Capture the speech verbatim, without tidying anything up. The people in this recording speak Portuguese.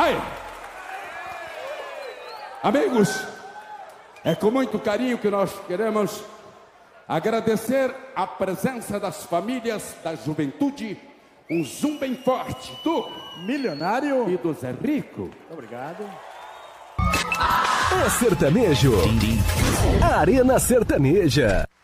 Vai! Amigos, é com muito carinho que nós queremos agradecer a presença das famílias, da juventude, um zoom bem forte do Milionário e do Zé Rico. Obrigado. É sertanejo. Arena Sertaneja.